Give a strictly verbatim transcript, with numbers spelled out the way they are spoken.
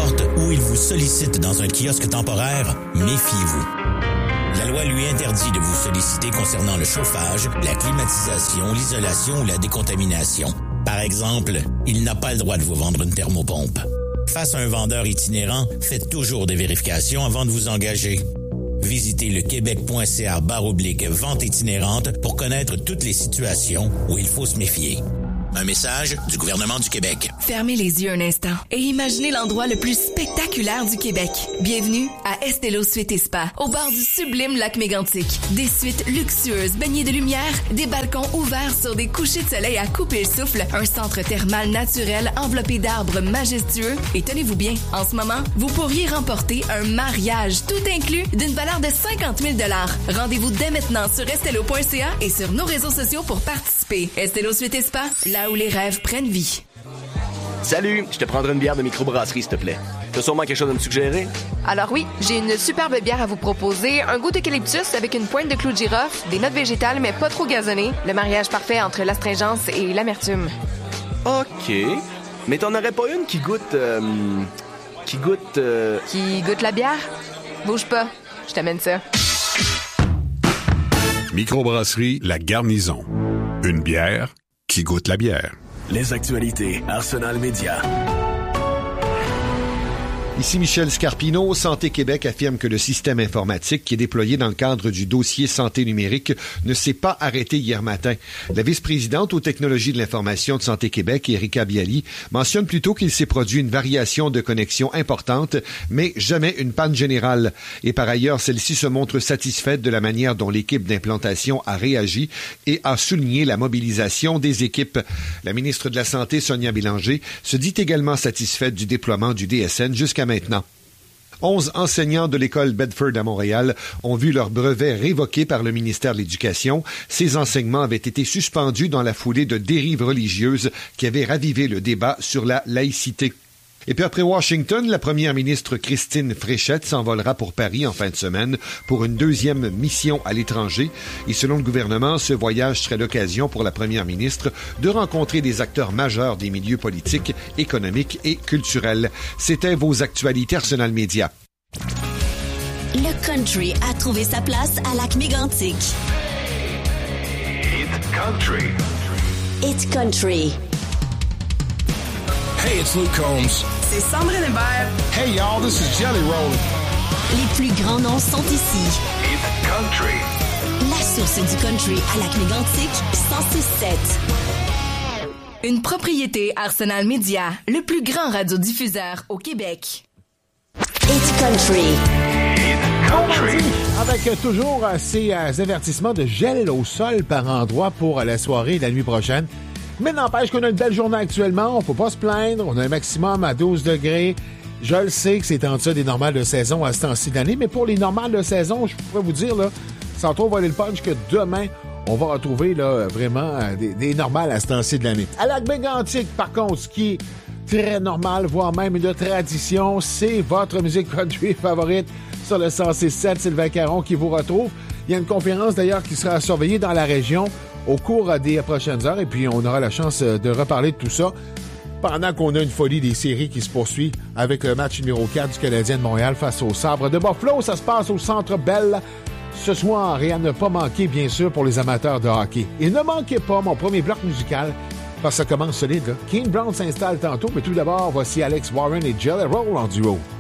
porte ou il vous sollicite dans un kiosque temporaire, méfiez-vous. La loi lui interdit de vous solliciter concernant le chauffage, la climatisation, l'isolation ou la décontamination. Par exemple, il n'a pas le droit de vous vendre une thermopompe. Face à un vendeur itinérant, faites toujours des vérifications avant de vous engager. Visitez le québec.ca barre oblique vente itinérante pour connaître toutes les situations où il faut se méfier. Un message du gouvernement du Québec. Fermez les yeux un instant et imaginez l'endroit le plus spectaculaire du Québec. Bienvenue à Estelo Suite et Spa, au bord du sublime lac Mégantic. Des suites luxueuses, baignées de lumière, des balcons ouverts sur des couchers de soleil à couper le souffle, un centre thermal naturel enveloppé d'arbres majestueux. Et tenez-vous bien, en ce moment, vous pourriez remporter un mariage tout inclus d'une valeur de cinquante mille dollars. Rendez-vous dès maintenant sur estelo point c a et sur nos réseaux sociaux pour participer. Estelo Suite et Spa, là où les rêves prennent vie. Salut, je te prendrai une bière de microbrasserie, s'il te plaît. T'as sûrement quelque chose à me suggérer? Alors oui, j'ai une superbe bière à vous proposer. Un goût d'eucalyptus avec une pointe de clou de girofle, des notes végétales mais pas trop gazonnées. Le mariage parfait entre l'astringence et l'amertume. OK. Mais t'en aurais pas une qui goûte... Euh, qui goûte... Euh... Qui goûte la bière? Bouge pas, je t'amène ça. Microbrasserie La Garnison. Une bière qui goûte la bière. Les actualités Arsenal Média. Ici Michel Scarpino. Santé Québec affirme que le système informatique qui est déployé dans le cadre du dossier santé numérique ne s'est pas arrêté hier matin. La vice-présidente aux technologies de l'information de Santé Québec, Erika Bialy, mentionne plutôt qu'il s'est produit une variation de connexion importante, mais jamais une panne générale. Et par ailleurs, celle-ci se montre satisfaite de la manière dont l'équipe d'implantation a réagi et a souligné la mobilisation des équipes. La ministre de la Santé, Sonia Bélanger, se dit également satisfaite du déploiement du D S N jusqu'à maintenant. Onze enseignants de l'école Bedford à Montréal ont vu leur brevet révoqué par le ministère de l'Éducation. Ces enseignements avaient été suspendus dans la foulée de dérives religieuses qui avaient ravivé le débat sur la laïcité. Et puis après Washington, la première ministre Christine Fréchette s'envolera pour Paris en fin de semaine pour une deuxième mission à l'étranger. Et selon le gouvernement, ce voyage serait l'occasion pour la première ministre de rencontrer des acteurs majeurs des milieux politiques, économiques et culturels. C'était vos actualités Arsenal Média. Le country a trouvé sa place à Lac-Mégantic. Hit Country. Hit Country. Hey, it's Luke Combs. C'est Sandrine Hébert. Hey, y'all, this is Jelly Roll. Les plus grands noms sont ici. Hit Country. La source du country à Lac-Mégantic, cent six sept. Une propriété Arsenal Média, le plus grand radiodiffuseur au Québec. Hit Country. Hit Country. Avec toujours euh, ces euh, avertissements de gel au sol par endroit pour euh, la soirée et la nuit prochaine. Mais n'empêche qu'on a une belle journée actuellement, on peut pas se plaindre, on a un maximum à douze degrés. Je le sais que c'est en deçà des normales de saison à ce temps-ci d'année, mais pour les normales de saison, je pourrais vous dire, là, sans trop voler le punch, que demain, on va retrouver là, vraiment des, des normales à ce temps-ci de l'année. À Lac-Mégantic, par contre, ce qui est très normal, voire même une tradition, c'est votre musique country favorite sur le cent six sept, Sylvain Caron qui vous retrouve. Il y a une conférence d'ailleurs qui sera surveillée dans la région au cours des prochaines heures, et puis on aura la chance de reparler de tout ça pendant qu'on a une folie des séries qui se poursuit avec le match numéro quatre du Canadien de Montréal face au Sabres de Buffalo. Ça se passe au Centre Bell ce soir et à ne pas manquer, bien sûr, pour les amateurs de hockey. Et ne manquez pas mon premier bloc musical, parce que ça commence solide, là. Kane Brown s'installe tantôt, mais tout d'abord, voici Alex Warren et Jelly Roll en duo.